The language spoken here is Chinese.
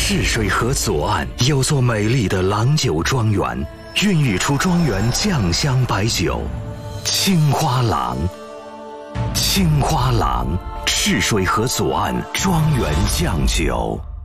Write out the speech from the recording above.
赤水河左岸有座美丽的郎酒庄园，孕育出庄园酱香白酒青花郎。青花郎，赤水河左岸庄园酱酒。